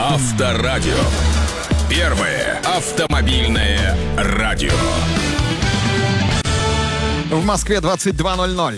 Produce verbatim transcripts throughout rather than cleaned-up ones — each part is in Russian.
Авторадио. Первое автомобильное радио. В Москве двадцать два ноль ноль.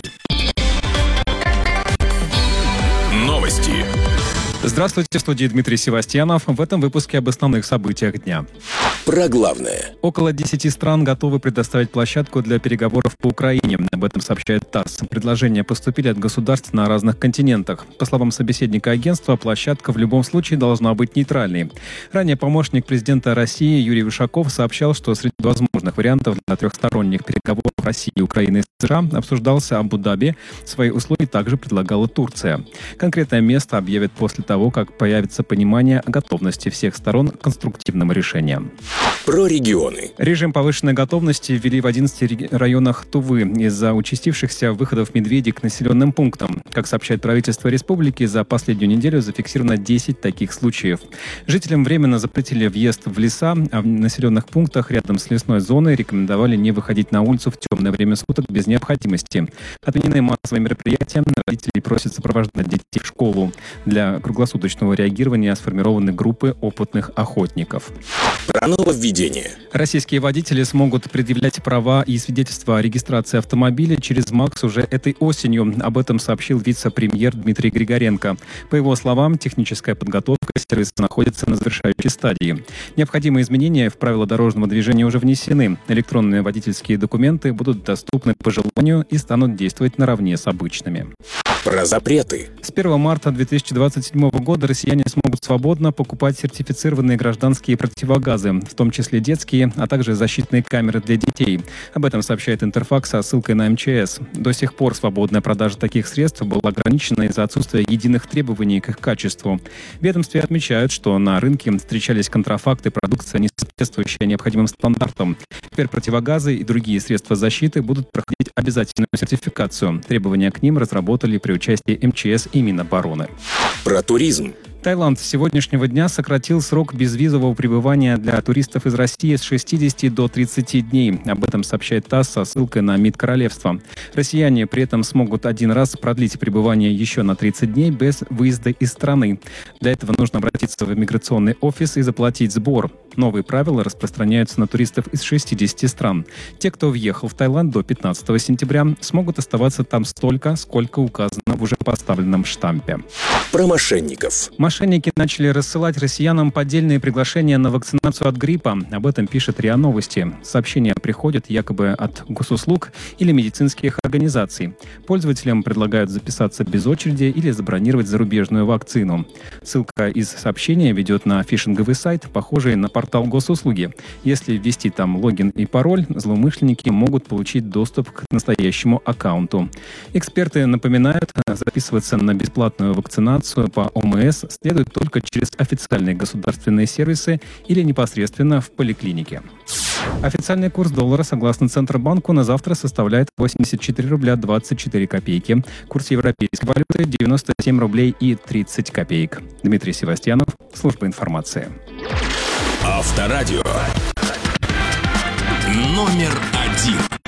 Новости. Здравствуйте, в студии Дмитрий Севастьянов. В этом выпуске об основных событиях дня. Про главное. Около десяти стран готовы предоставить площадку для переговоров по Украине. Об этом сообщает ТАСС. Предложения поступили от государств на разных континентах. По словам собеседника агентства, площадка в любом случае должна быть нейтральной. Ранее помощник президента России Юрий Ушаков сообщал, что среди возможных вариантов для трехсторонних переговоров России, Украины и США обсуждался Абу-Даби. Свои условия также предлагала Турция. Конкретное место объявят после того, как появится понимание о готовности всех сторон к конструктивным решениям. Про регионы. Режим повышенной готовности ввели в одиннадцати районах Тувы из-за участившихся выходов медведей к населенным пунктам. Как сообщает правительство республики, за последнюю неделю зафиксировано десять таких случаев. Жителям временно запретили въезд в леса, а в населенных пунктах рядом с лесной зоной рекомендовали не выходить на улицу в темное время суток без необходимости. Отменены массовые мероприятия, родители просят сопровождать детей в школу. Для круглосуточного реагирования сформированы группы опытных охотников. Про нововведение. Российские водители смогут предъявлять права и свидетельства о регистрации автомобиля через МАКС уже этой осенью. Об этом сообщил вице-премьер Дмитрий Григоренко. По его словам, техническая подготовка сервиса находится на завершающей стадии. Необходимые изменения в правила дорожного движения уже внесены. Электронные водительские документы будут доступны по желанию и станут действовать наравне с обычными. Про запреты. С первого марта две тысячи двадцать седьмого года россияне смогут свободно покупать сертифицированные гражданские противогазы, в том числе детские, а также защитные камеры для детей. Об этом сообщает Интерфакс со ссылкой на эм че эс. До сих пор свободная продажа таких средств была ограничена из-за отсутствия единых требований к их качеству. В ведомстве отмечают, что на рынке встречались контрафакты, продукция, не соответствующая необходимым стандартам. Теперь противогазы и другие средства защиты будут проходить обязательную сертификацию. Требования к ним разработали при участии эм че эс и Минобороны. Про туризм. Таиланд с сегодняшнего дня сократил срок безвизового пребывания для туристов из России с шестидесяти до тридцати дней. Об этом сообщает ТАСС со ссылкой на МИД Королевства. Россияне при этом смогут один раз продлить пребывание еще на тридцать дней без выезда из страны. Для этого нужно обратиться в иммиграционный офис и заплатить сбор. Новые правила распространяются на туристов из шестидесяти стран. Те, кто въехал в Таиланд до пятнадцатого сентября, смогут оставаться там столько, сколько указано в уже поставленном штампе. Про мошенников. Мошенники начали рассылать россиянам поддельные приглашения на вакцинацию от гриппа. Об этом пишет РИА Новости. Сообщения приходят якобы от госуслуг или медицинских организаций. Пользователям предлагают записаться без очереди или забронировать зарубежную вакцину. Ссылка из сообщения ведет на фишинговый сайт, похожий на портал госуслуги. Если ввести там логин и пароль, злоумышленники могут получить доступ к настоящему аккаунту. Эксперты напоминают, записываться на бесплатную вакцинацию по о эм эс следует только через официальные государственные сервисы или непосредственно в поликлинике. Официальный курс доллара, согласно Центробанку, на завтра составляет восемьдесят четыре рубля двадцать четыре копейки. Курс европейской валюты – девяносто семь рублей и тридцать копеек. Дмитрий Севастьянов, служба информации. Авторадио. Номер один.